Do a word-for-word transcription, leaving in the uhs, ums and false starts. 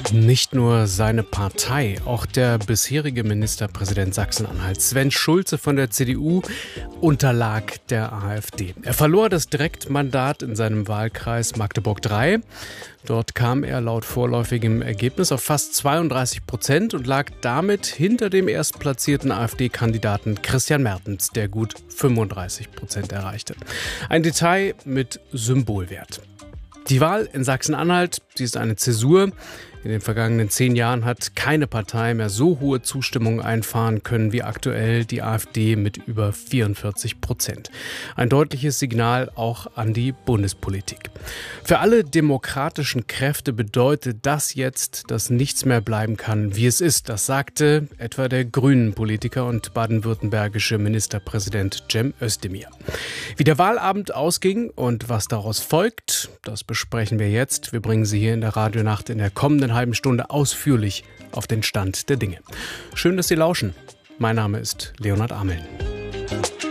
Nicht nur seine Partei, auch der bisherige Ministerpräsident Sachsen-Anhalts, Sven Schulze von der C D U, unterlag der AfD. Er verlor das Direktmandat in seinem Wahlkreis Magdeburg drei. Dort kam er laut vorläufigem Ergebnis auf fast zweiunddreißig Prozent und lag damit hinter dem erstplatzierten AfD-Kandidaten Christian Mertens, der gut fünfunddreißig Prozent erreichte. Ein Detail mit Symbolwert. Die Wahl in Sachsen-Anhalt, sie ist eine Zäsur. In den vergangenen zehn Jahren hat keine Partei mehr so hohe Zustimmung einfahren können wie aktuell die AfD mit über vierundvierzig Prozent. Ein deutliches Signal auch an die Bundespolitik. Für alle demokratischen Kräfte bedeutet das jetzt, dass nichts mehr bleiben kann, wie es ist. Das sagte etwa der Grünen-Politiker und baden-württembergische Ministerpräsident Cem Özdemir. Wie der Wahlabend ausging und was daraus folgt, das besprechen wir jetzt. Wir bringen Sie hier in der Radionacht in der kommenden halben Stunde ausführlich auf den Stand der Dinge. Schön, dass Sie lauschen. Mein Name ist Leonhard Ameln.